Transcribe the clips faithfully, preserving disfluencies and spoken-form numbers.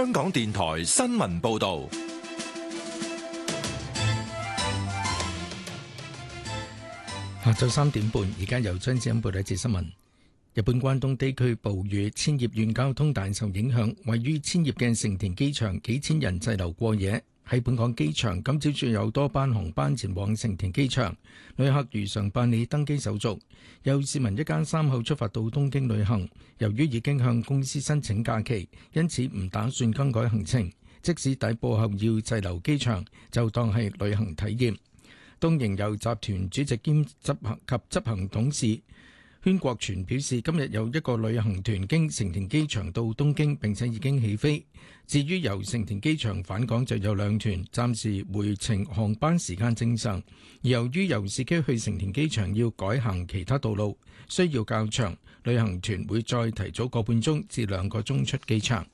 香港電台新聞報道。 下晝三點半，而家由張子欣報道一節新聞。日本關東地區暴雨，千葉縣交通大受影響，位於千葉嘅成田機場幾千人滯留過夜。喺本港機場，今朝早有多班航班前往成田機場，旅客如常辦理登機手續。有市民一家三口出發到東京旅行，由於已經向公司申請假期，因此唔打算更改行程。即使抵埗後要滯留機場，就當係旅行體驗。東瀛遊集團主席兼執行及執行董事禤國全表示，今日有一個旅行團經成田機場到東京，並且已經起飛。至於由成田機場返港就有兩團，暫時回程航班時間正常。而由於由市區去成田機場要改行其他道路，需要較長，旅行團會再提早個半鐘至兩個鐘出機場。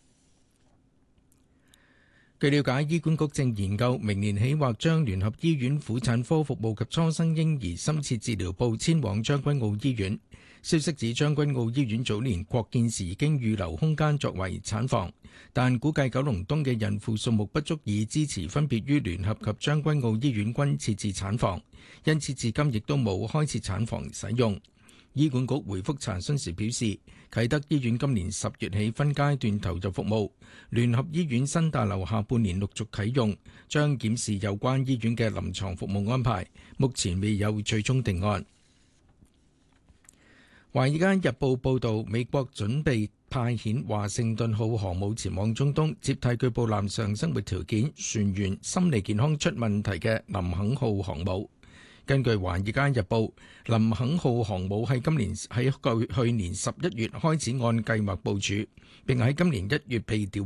據了解，醫管局正研究明年起或將聯合醫院婦產科服務及初生嬰兒深切治療部遷往將軍澳醫院。消息指將軍澳醫院早年擴建時已經預留空間作為產房，但估計九龍東嘅孕婦數目不足以支持分別於聯合及將軍澳醫院均設置產房，因此至今亦都冇開設產房使用。醫管局回覆查詢時表示，啟德醫院今年十月起分階段投入服務，聯合醫院新大樓下半年陸續啟用，將檢視有關醫院嘅臨床服務安排，目前未有最終定案。華爾街日報報導，美國準備派遣華盛頓號航母前往中東，接替據報藍上生活條件、船員心理健康出問題嘅林肯號航母。根據《華爾街日報》，林肯號航母喺今年喺去去年十一月開始按計劃部署，並喺今年一月被調